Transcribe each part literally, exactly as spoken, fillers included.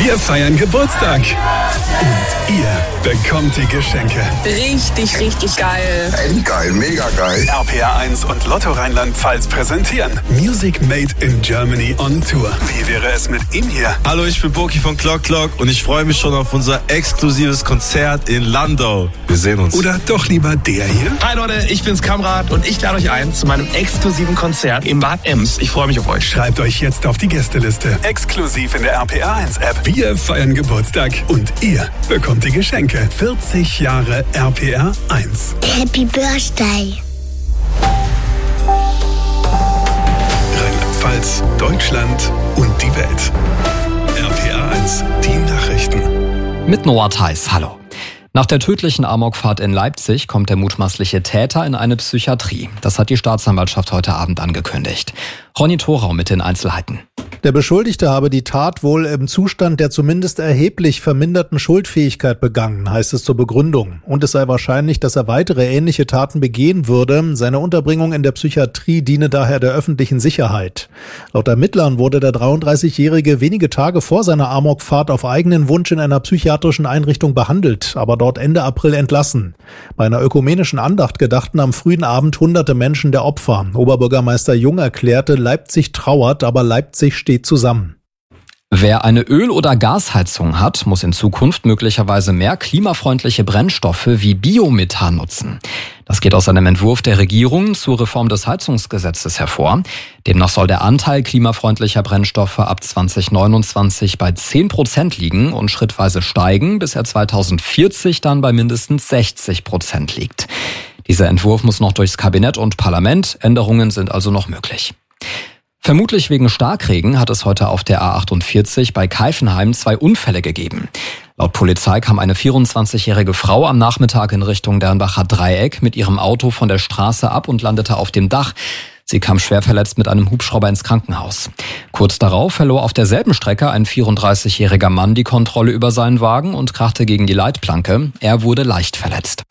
Wir feiern Geburtstag. Und ihr bekommt die Geschenke. Richtig, richtig geil. Endgeil, mega geil. R P R eins und Lotto Rheinland-Pfalz präsentieren Music Made in Germany on Tour. Wie wäre es mit ihm hier? Hallo, ich bin Boki von Clock Clock und ich freue mich schon auf unser exklusives Konzert in Landau. Wir sehen uns. Oder doch lieber der hier? Hi Leute, ich bin's Kamrat und ich lade euch ein zu meinem exklusiven Konzert in Bad Ems. Ich freue mich auf euch. Schreibt euch jetzt auf die Gästeliste. Exklusiv in der R P R eins App. Wir feiern Geburtstag und ihr bekommt die Geschenke. vierzig Jahre R P R eins. Happy Birthday. Rheinland-Pfalz, Deutschland und die Welt. R P R eins, die Nachrichten. Mit Noah Theis, hallo. Nach der tödlichen Amokfahrt in Leipzig kommt der mutmaßliche Täter in eine Psychiatrie. Das hat die Staatsanwaltschaft heute Abend angekündigt. Ronny Thorau mit den Einzelheiten. Der Beschuldigte habe die Tat wohl im Zustand der zumindest erheblich verminderten Schuldfähigkeit begangen, heißt es zur Begründung. Und es sei wahrscheinlich, dass er weitere ähnliche Taten begehen würde. Seine Unterbringung in der Psychiatrie diene daher der öffentlichen Sicherheit. Laut Ermittlern wurde der dreiunddreißigjährige wenige Tage vor seiner Amokfahrt auf eigenen Wunsch in einer psychiatrischen Einrichtung behandelt, aber dort Ende April entlassen. Bei einer ökumenischen Andacht gedachten am frühen Abend hunderte Menschen der Opfer. Oberbürgermeister Jung erklärte, Leipzig trauert, aber Leipzig steht zusammen. Wer eine Öl- oder Gasheizung hat, muss in Zukunft möglicherweise mehr klimafreundliche Brennstoffe wie Biomethan nutzen. Das geht aus einem Entwurf der Regierung zur Reform des Heizungsgesetzes hervor. Demnach soll der Anteil klimafreundlicher Brennstoffe ab zwanzig neunundzwanzig bei zehn Prozent liegen und schrittweise steigen, bis er zweitausendvierzig dann bei mindestens sechzig Prozent liegt. Dieser Entwurf muss noch durchs Kabinett und Parlament. Änderungen sind also noch möglich. Vermutlich wegen Starkregen hat es heute auf der A achtundvierzig bei Keifenheim zwei Unfälle gegeben. Laut Polizei kam eine vierundzwanzigjährige Frau am Nachmittag in Richtung Dernbacher Dreieck mit ihrem Auto von der Straße ab und landete auf dem Dach. Sie kam schwer verletzt mit einem Hubschrauber ins Krankenhaus. Kurz darauf verlor auf derselben Strecke ein vierunddreißigjähriger Mann die Kontrolle über seinen Wagen und krachte gegen die Leitplanke. Er wurde leicht verletzt.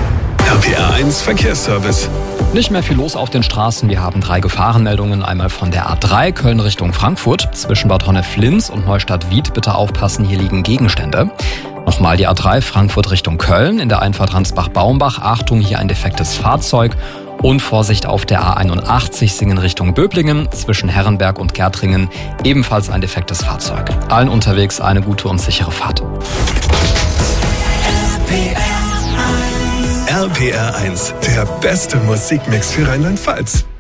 R P R eins Verkehrsservice. Nicht mehr viel los auf den Straßen. Wir haben drei Gefahrenmeldungen. Einmal von der A drei Köln Richtung Frankfurt. Zwischen Bad Honnef-Linz und Neustadt-Wied bitte aufpassen, hier liegen Gegenstände. Nochmal die A drei Frankfurt Richtung Köln. In der Einfahrt Ransbach-Baumbach. Achtung, hier ein defektes Fahrzeug. Und Vorsicht auf der A einundachtzig Singen Richtung Böblingen. Zwischen Herrenberg und Gärtringen ebenfalls ein defektes Fahrzeug. Allen unterwegs eine gute und sichere Fahrt. R P R eins, der beste Musikmix für Rheinland-Pfalz.